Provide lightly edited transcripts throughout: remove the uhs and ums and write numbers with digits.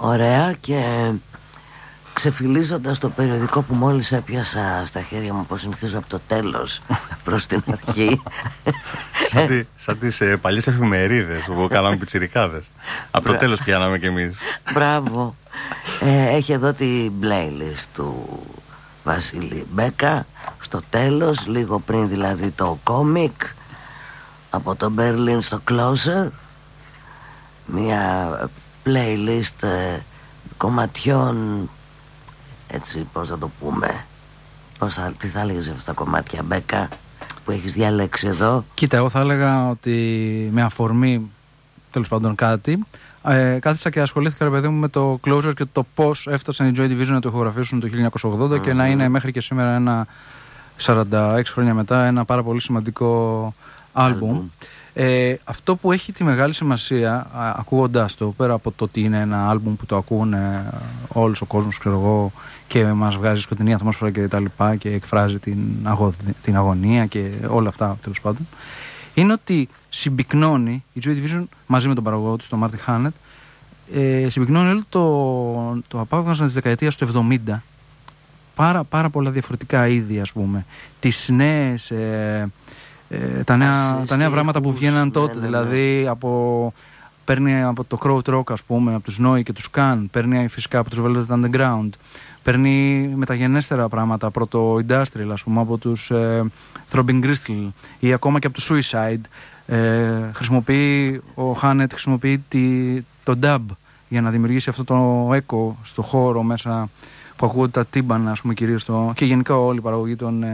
Ωραία, και ξεφυλίζοντας το περιοδικό που μόλις έπιασα στα χέρια μου, όπως συνηθίζω, από το τέλος προς την αρχή. Σαν τις παλιές εφημερίδες που κάναμε πιτσιρικάδες. Από το τέλος πιάναμε κι εμείς. Μπράβο. Έχει εδώ την playlist του Βασίλη Μπέκα. Στο τέλος, λίγο πριν δηλαδή το κόμικ, από το Berlin στο Closer. Μια playlist κομματιών, έτσι, πώς θα το πούμε, τι θα έλεγες αυτά τα κομμάτια, Μπέκα, που έχεις διαλέξει εδώ? Κοίτα, εγώ θα έλεγα ότι με αφορμή, τέλος πάντων, κάτι, κάθισα και ασχολήθηκα, ρε παιδί μου, με το Closer και το πώς έφτασαν οι Joy Division να το ηχογραφήσουν το 1980 και να είναι μέχρι και σήμερα, ένα 46 χρόνια μετά, ένα πάρα πολύ σημαντικό άλμπουμ. Αυτό που έχει τη μεγάλη σημασία, ακούγοντάς το, πέρα από το ότι είναι ένα άλμπουμ που το ακούνε όλος ο κόσμος, ξέρω εγώ, και μας βγάζει σκοτεινή ατμόσφαιρα και τα λοιπά και εκφράζει την αγωνία και όλα αυτά, τέλος πάντων, είναι ότι συμπυκνώνει η Joy Division μαζί με τον παραγωγό του, τον Marty Hannett, συμπυκνώνει όλο το απόγευμα της δεκαετίας του 70, πάρα πολλά διαφορετικά είδη, ας πούμε, τις νέες... τα νέα πράγματα που βγαίναν τότε, δηλαδή παίρνει από το Kraut Rock, ας πούμε, από τους Neu και τους Can, παίρνει φυσικά από τους Velvet Underground, παίρνει μεταγενέστερα πράγματα, πρώτο Industrial, ας πούμε, από τους Throbbing Gristle ή ακόμα και από τους Suicide. Ο Hannett χρησιμοποιεί το dub για να δημιουργήσει αυτό το echo στο χώρο μέσα που ακούγονται τα τύμπανα, ας πούμε, κυρίως και γενικά όλη η παραγωγή των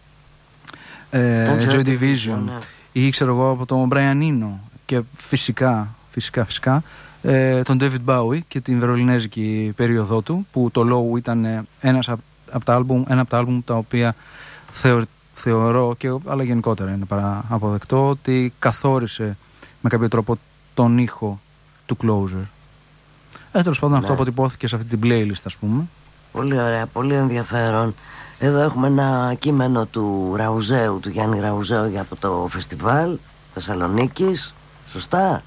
Joy Division, ναι. Ή ξέρω εγώ από τον Brian Eno και φυσικά τον David Bowie και την βερολινέζικη περίοδό του, που το Low ήταν ένα από τα άλμπουμ τα οποία θεωρώ, αλλά γενικότερα είναι αποδεκτό, ότι καθόρισε με κάποιο τρόπο τον ήχο του Closer. Τέλος πάντων, αυτό αποτυπώθηκε σε αυτή την playlist, ας πούμε. Πολύ ωραία, πολύ ενδιαφέρον. Εδώ έχουμε ένα κείμενο του Ραουζέου, του Γιάννη Ραουζέου, από το φεστιβάλ Θεσσαλονίκης. Σωστά?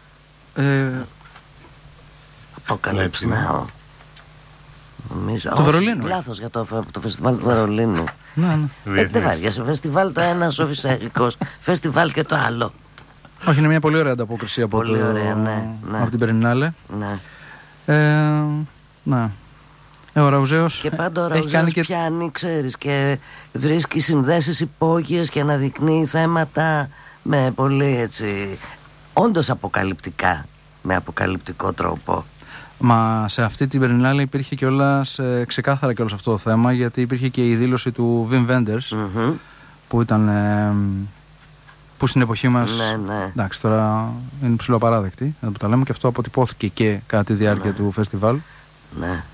Apocalypse Now. Το Βερολίνο. Λάθος για το φεστιβάλ του Βερολίνου. Ναι. Δεν βάριασε φεστιβάλ το ένα, σοφισέρικος. Φεστιβάλ και το άλλο. Όχι, είναι μια πολύ ωραία ανταπόκριση από την Περινάλε. Ναι. Ο Ραουζέος. Και πάντα ο Ραουζέος πιάνει, ξέρεις, και βρίσκει συνδέσεις υπόγειες και αναδεικνύει θέματα με πολύ, έτσι, όντως αποκαλυπτικά, με αποκαλυπτικό τρόπο. Μα σε αυτή την Περινάλε υπήρχε κιόλας ξεκάθαρα κιόλας αυτό το θέμα, γιατί υπήρχε και η δήλωση του Wim Wenders, που ήταν, που στην εποχή μας, εντάξει, τώρα είναι ψηλοαπαράδεκτη, να το λέμε, και αυτό αποτυπώθηκε και κατά τη διάρκεια του φεστιβάλ. Ναι.